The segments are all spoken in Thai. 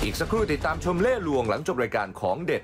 อีกสักครู่ติดตามชมเล่ห์ลวงหลังจบรายการของเด็ด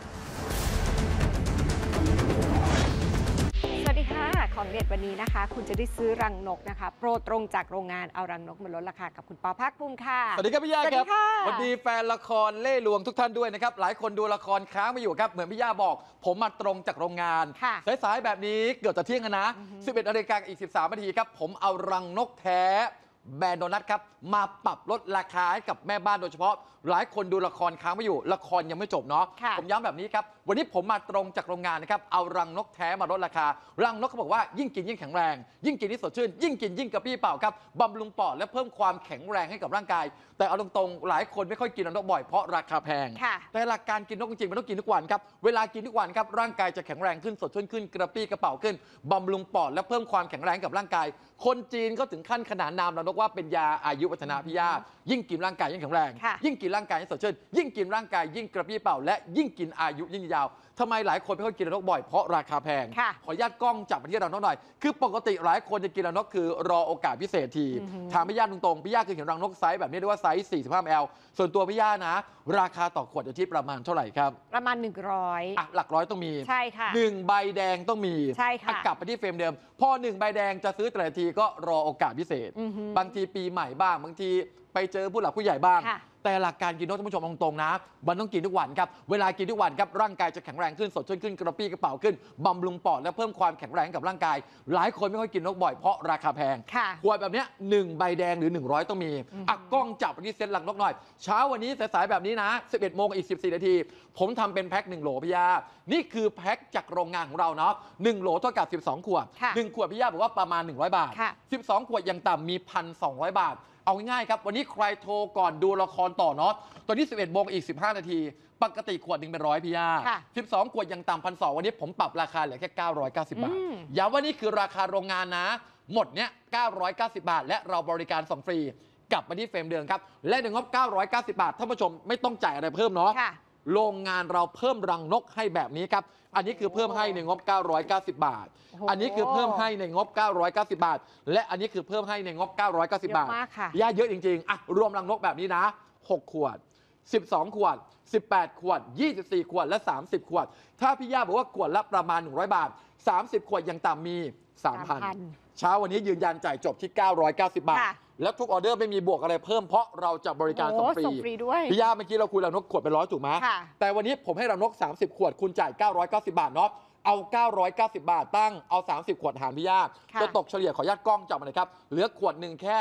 สวัสดีค่ะของเด็ดวันนี้นะคะคุณจะได้ซื้อรังนกนะคะโปรตรงจากโรงงานเอารังนกมาลดราคากับคุณปอภาคภูมิค่ะสวัสดีครับพี่ย่าครับสวัสดีแฟนละครเล่ห์ลวงทุกท่านด้วยนะครับหลายคนดูละครค้างมาอยู่ครับเหมือนพี่ย่าบอกผมมาตรงจากโรงงานสายๆแบบนี้เกือบจะเที่ยงนะ 11 นาฬิกาอีก 13 นาทีครับผมเอารังนกแท้แบรนด์โดนัทครับมาปรับลดราคาให้กับแม่บ้านโดยเฉพาะหลายคนดูละครค้างมาอยู่ละครยังไม่จบเนาะผมย้ำแบบนี้ครับวันนี้ผมมาตรงจากโรงงานนะครับเอารังนกแท้มาลดราคารังนกเขาบอกว่ายิ่งกินยิ่งแข็งแรงยิ่งกินยิ่งสดชื่นยิ่งกินยิ่งกระปรี้เปล่าครับบำรุงปอดและเพิ่มความแข็งแรงให้กับร่างกายแต่เอาตรงๆหลายคนไม่ค่อยกินรังนกบ่อยเพราะราคาแพงแต่หลักการกินนกจริงๆมันต้องกินทุกวันครับเวลากินทุกวันครับร่างกายจะแข็งแรงขึ้นสดชื่นขึ้นกระปรี้กระเป๋าขึ้นบำรุงปอดและเพิ่มความแข็งแรงกับร่างกายคนจีนก็ถึงขั้นขนานนามรังนกว่าเป็นยาอายุวัฒนะพี่ย่ายิ่งกินร่างกายยิ่งแข็งแรงยิ่งกินร่างกายยิ่งสดชื่นยิ่งกินร่างกายยิ่งกระปรี้เปล่าและยิ่งกินอายุยิ่งยาวทำไมหลายคนไม่ค่อยกินรังนกบ่อยเพราะราคาแพงขออนุญาตกล้องจับมาที่รังนกหน่อยคือปกติหลายคนจะกินรังนกคือรอโอกาสพิเศษทีถามพี่ย่าตรงๆพี่ย่าเคยเห็นรังนกไซส์แบบนี้ด้วยว่าไซส์45 ml ส่วนตัวพี่ย่านะราคาต่อขวดอยู่ที่ประมาณเท่าไหร่ครับประมาณ100 หลักร้อยต้องมีใช่ค่ะ 1ใบแดงต้องมีใช่ค่ะกลับไปที่เฟรมเดิมพอ1ใบแดงจะซื้อแต่ละทีก็รอโอกาสพิเศษบางทีปีใหม่บ้างบางทีไปเจอผู้หลักผู้ใหญ่บ้างแต่หลักการกินนกท่านผู้ชมตรงๆนะมันต้องกินทุกวันครับเวลากินทุกวันครับร่างกายจะแข็งแรงขึ้นสดชื่นขึ้นกระปรี้กระเป๋าขึ้นบำรุงปอดและเพิ่มความแข็งแรงกับร่างกายหลายคนไม่ค่อยกินนกบ่อยเพราะราคาแพงขวดแบบนี้1ใบแดงหรือ100ต้องมีกล้องจับไปที่เซ็ตรังนกหน่อยเช้าวันนี้สายๆแบบนี้นะ11 โมงอีก14 นาทีผมทำเป็นแพ็ค1 โหลพี่ย่านี่คือแพ็คจากโรงงานของเราเนาะ1 โหลเท่ากับ12 ขวด1 ขวดพี่ย่าบอกว่าประมาณ100 บาท12 ขวดยังต่ำมี 1,200 บาทเอาง่ายๆครับวันนี้ใครโทรก่อนดูละครต่อเนาะตอนนี้11 โมงอีก15 นาทีปกติขวดหนึ่งเป็น100พี่ย่า12 ขวดยังต่ำ 1,200 วันนี้ผมปรับราคาเหลือแค่990 บาทย้ำว่านี่คือราคาโรงงานนะหมดเนี้ย990 บาทและเราบริการส่งฟรีกลับมาที่เฟรมเดิมครับและในงบ990 บาทท่านผู้ชมไม่ต้องจ่ายอะไรเพิ่มเนาะโรงงานเราเพิ่มรังนกให้แบบนี้ครับอันนี้คือเพิ่มให้ในงบ990 บาทอันนี้คือเพิ่มให้ในงบ990 บาทและอันนี้คือเพิ่มให้ในงบ990 บาทย่าเยอะจริงๆรวมรังนกแบบนี้นะ6 ขวด12 ขวด18 ขวด24 ขวดและ30 ขวดถ้าพี่ย่าบอกว่าขวดละประมาณ100 บาท30 ขวดยังต่ำมี 3,000 เช้าวันนี้ยืนยันจ่ายจบที่990 บาทแล้วทุกออเดอร์ไม่มีบวกอะไรเพิ่มเพราะเราจะบริการส่งฟรีด้วยพี่ย่าเมื่อกี้เราคุยรังนกขวดเป็น100ถูกไหมแต่วันนี้ผมให้รังนก30 ขวดคุณจ่าย990 บาทเนาะเอา990 บาทตั้งเอา30 ขวดหารพี่ย่าจะตกเฉลี่ยขออนุญาตกล้องจับมาเลยครับเหลือขวดหนึ่งแค่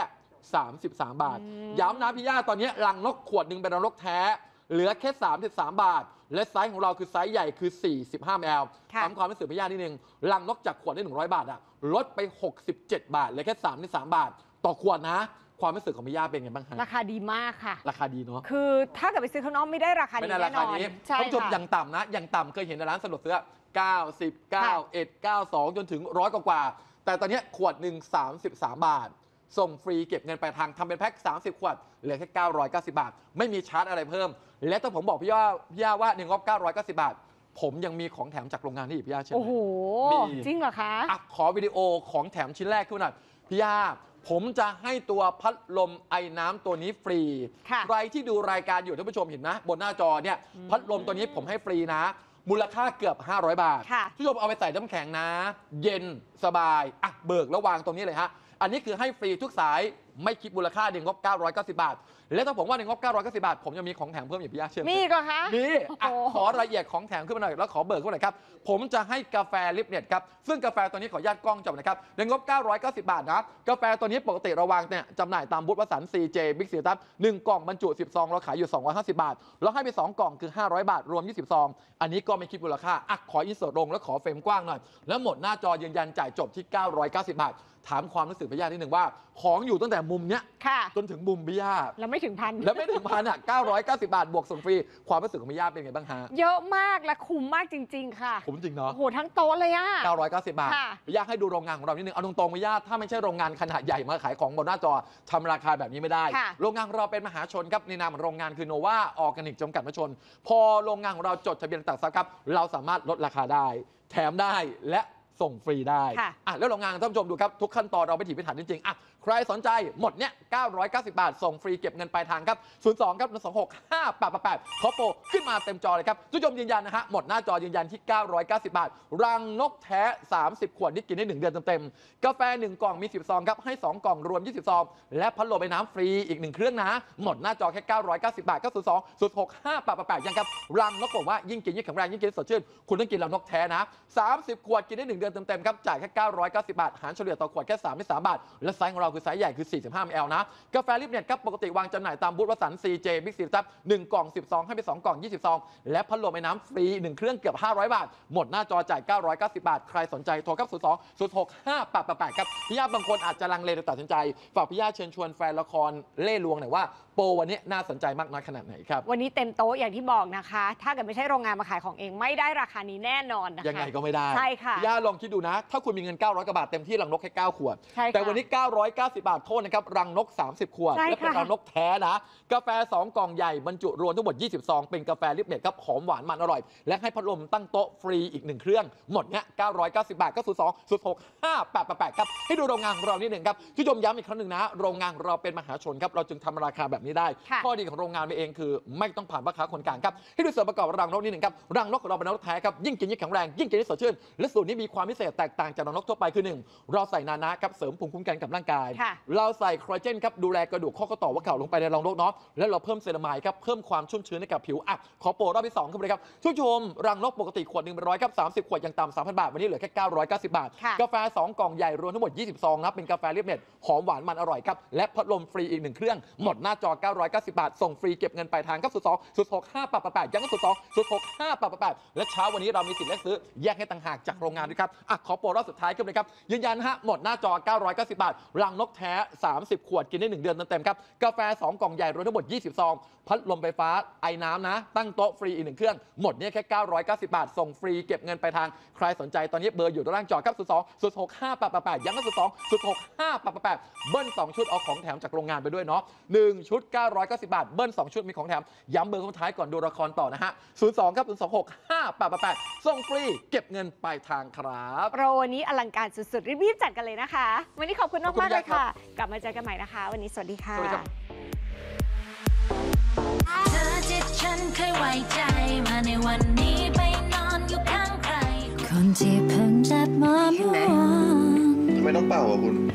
33 บาทย้ำนะพี่ย่าตอนนี้รังนกขวดหนึ่งเป็นรังนกแท้เหลือแค่33 บาทและไซส์ของเราคือไซส์ใหญ่คือ45 ml ทำความรู้สึกพี่ย่านิดนึงรังนกจากขวดได้100 บาทลดไป67 บาทเหลือแค่33 บาทต่อขวดนะความรู้สึกของพี่ย่าเป็นไงบ้างฮะราคาดีมากค่ะราคาดีเนาะคือถ้าเกิดไปซื้อข้างนอกไม่ได้ราคาดีแน่นอนต้องชมอย่างต่ำนะอย่างต่ำเคยเห็นในร้านสะดวกซื้อ90 91 92จนถึง100 กว่าแต่ตอนนี้ขวดหนึ่ง33 บาทส่งฟรีเก็บเงินปลายทางทำเป็นแพ็ค30 ขวดเหลือแค่990 บาทไม่มีชาร์จอะไรเพิ่มและถ้าผมบอกพี่ย่าว่าในงบ990 บาทผมยังมีของแถมจากโรงงานที่พี่ย่าเชื่อไหมโอ้โหจริงเหรอคะขอวิดีโอของแถมชิ้นแรกขึ้นหน่อยพี่ย่าผมจะให้ตัวพัดลมไอน้ำตัวนี้ฟรีใครที่ดูรายการอยู่ท่านผู้ชมเห็นนะบนหน้าจอเนี่ยพัดลมตัวนี้ผมให้ฟรีนะมูลค่าเกือบ500 บาทท่านผู้ชมเอาไปใส่น้ำแข็งนะเย็นสบายเบิกแล้ววางตรงนี้เลยฮะอันนี้คือให้ฟรีทุกสายไม่คิดมูลค่าในงบ990 บาทและถ้าผมว่าในงบ990 บาทผมยังมีของแถมเพิ่มอย่างพี่ย่าเชื่อมีก็คะมีขอรายละเอียดของแถมขึ้นมาหน่อยแล้วขอเบิกขึ้นมาหน่อยครับผมจะให้กาแฟลิปเน็ตครับซึ่งกาแฟตัวนี้ขออนุญาตกล้องจับนะครับในงบ990 บาทนะกาแฟตัวนี้ปกติเราวางเนี่ยจำหน่ายตามบูธวสันต์ CJ Big C ครับ1 กล่องบรรจุ10 ซองเราขายอยู่250 บาทเราให้ไป2 กล่องคือ500 บาทรวม20 ซองอันนี้ก็ไม่คิดมูลค่าขออินเสิร์ตลงแล้วขอเฟรมกว้างหน่อยแล้วหมดหน้าจอยืนยันจ่ายจบที่990 บาทถามความรู้สึกพี่ย่านิดหนึ่งว่าของอยู่ตั้งแต่มุมเนี้ยจนถึงมุมพี่ย่าแล้วไม่ถึงพัน 990 บาทบวกส่งฟรีความรู้สึกของพี่ย่าเป็นไงบ้างฮะเยอะมากและคุ้มมากจริงๆค่ะคุ้มจริงเนาะโอ้โหทั้งโต๊ะเลย 990 บาทพี่ย่าให้ดูโรงงานของเรานิดนึงเอาตรงๆพี่ย่าถ้าไม่ใช่โรงงานขนาดใหญ่มาขายของบนหน้าจอทำราคาแบบนี้ไม่ได้โรงงานเราเป็นมหาชนครับในนามของโรงงานคือโนวาออร์แกนิกจำกัดมหาชนพอโรงงานของเราจดทะเบียนตลาดหลักทรัพย์ครับเราสามารถลดราคาได้แถมได้และส่งฟรีได้แล้วโรงงานท่านผู้ชมดูครับทุกขั้นตอนเราไปถีบไปถันจริงๆใครสนใจหมดเนี่ย990 บาทส่งฟรีเก็บเงินปลายทางครับ02ครับ126 5888ขอโปรขึ้นมาเต็มจอเลยครับทุกชมยืนยันนะฮะหมดหน้าจอยืนยันที่990 บาทรังนกแท้30 ขวดนี่กินได้1 เดือนเต็มๆกาแฟ1 กล่องมี10 ซองครับให้2 กล่องรวม20 ซองและพัดลมไอ้น้ำฟรีอีก1 เครื่องนะหมดหน้าจอแค่990 บาทก็02 065 888ยังครับรังนกบอกว่ายิ่งกินยิ่งแข็งแรงยิ่งกินสดชื่นคุณต้องกินรังนกแท้นะ30 ขวดกินได้1 เดือนเต็มๆครับจ่ายแค่990 บาทหารเฉลี่ยต่อขวดแค่33 บาทและไซส์ของเราคือไซส์ใหญ่คือ45 ml นะกาแฟลิปเน็ตครับปกติวางจำหน่ายตามบูธวสันต์ CJ Big C ครับ1 กล่อง10 ซองให้ไป2 กล่อง20 ซองและพัดลมไอ้น้ำฟรี1 เครื่องเกือบ500 บาทหมดหน้าจอจ่าย990 บาทใครสนใจโทรครับ02 065 888ครับพี่ย่าบางคนอาจจะลังเลตัดสินใจฝากพี่ย่าเชิญชวนแฟนละครเล่ห์ลวงหน่อยว่าโปรวันนี้น่าสนใจมากน้อยขนาดไหนครับวันนี้เต็มโต๊ะอย่างที่บอกนะคะถ้าเกิดไม่ใช่โรงงานมาขายของเองไม่ได้ราคานี้แน่นอนนะคะยังไงก็ไม่ได้ใช่ค่ะย่าลองคิดดูนะถ้าคุณมีเงิน900 กว่าบาทเต็มที่รังนกแค่9 ขวดแต่วันนี้990 บาทโทษนะครับรังนก30 ขวดและเป็นรังนกแท้นะกาแฟ2 กล่องใหญ่บรรจุรวมทั้งหมด20 ซองเป็นกาแฟลิปเน็ตครับหอมหวานมันอร่อยและให้พัดลมตั้งโต๊ะฟรีอีก1 เครื่องหมดเนี้ย990 บาทก็02 065 888ครับให้ดูโรงงานของเรานิดหนึ่งครับที่ชมย้ำอีกครั้งหนึ่งนะโรงงานเราเป็นมหาชนครับเราจึงทำราคาแบบนี้ได้ข้อดีของโรงงานเองคือไม่ต้องผ่านพ่อค้าคนกลางครับให้ดูส่วนประกอบรังนกนิดหนึ่งครับรังนกของเราเป็นรังนกแท้ครับยิ่งกินยิ่งแข็งแรงยิ่งกินยิ่งสดชื่นและสูตรนี้มีความพิเศษแตกต่างจากรังนกทั่วไปคือ1เราใส่นานะครับเสริมภูมิคุ้มกันกับร่างกายเราใส่คอลลาเจนครับดูแลกระดูกข้อต่อว่าเข่าลงไปในรังนกเนาะและเราเพิ่มเซรามายครับเพิ่มความชุ่มชื้นให้กับผิวขอโปรรอบที่2ขึ้นไปเลยครับทุกชมรังนกปกติขวด1 100ครับ30 ขวดยังต่ำ 3,000 บาทวันนี้เหลือแค่990 บาทกาแฟ2 กล่องใหญ่รวมทั้งหมด20 ซองนะเป็นกาแฟลิปเน็ตหอมหวานมันอร่อยครับและพัดลมฟรีอีก1 เครื่องหมดหน้าจอ990 บาทส่งฟรีเก็บเงินปลายทางครับ02 065 888ยังก็02 065 888และเช้าวันนี้เรามีสิทธิ์เลือกซื้อแยกให้ต่างหากจากโรงงานด้วยครับขอโปรรอบสุดท้ายขึ้นเลยครับยืนยันฮะหมดหน้าจอ990 บาทรังนกแท้30 ขวดกินได้1 เดือนเต็มๆครับกาแฟ2 กล่องใหญ่รวมทั้งหมด20 ซองพัดลมไฟฟ้าไอ้น้ำนะตั้งโต๊ะฟรีอีก1 เครื่องหมดเนี่ยแค่990 บาทส่งฟรีเก็บเงินปลายทางใครสนใจตอนนี้เบอร์อยู่ด้านล่างจอครับ02 065 888ยังก็02 065 888เบิ้ล2 ชุดเอาของแถมจากโรงงานไปด้วยเนาะ1 ชุด990 บาทเบิ้ล2 ชุดมีของแถมย้ำเบอร์ของท้ายก่อนดูละครต่อนะฮะ02ครับ026 5888ส่งฟรีเก็บเงินปลายทางครับโปรวันนี้อลังการสุดๆรีบๆจัดกันเลยนะคะวันนี้ขอบคุณมากๆเลยค่ะกลับมาเจอกันใหม่นะคะวันนี้สวัสดีค่ะเธอที่ฉันเคยไว้ใจมาในวันนี้ไปนอนอยู่ข้างใครคนที่เพิ่งจะมาเมื่อวานทำไมต้องเป่าอ่ะคุณ